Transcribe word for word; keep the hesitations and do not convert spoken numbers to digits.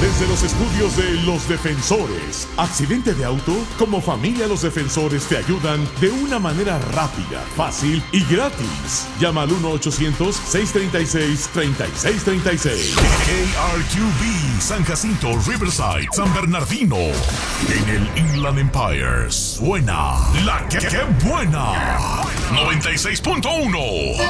Desde los estudios de Los Defensores. ¿Accidente de auto? Como familia Los Defensores te ayudan de una manera rápida, fácil y gratis. Llama al uno ochocientos, seiscientos treinta y seis, treinta y seis treinta y seis. K R Q B, San Jacinto, Riverside, San Bernardino. En el Inland Empire suena la que, que buena. noventa y seis punto uno.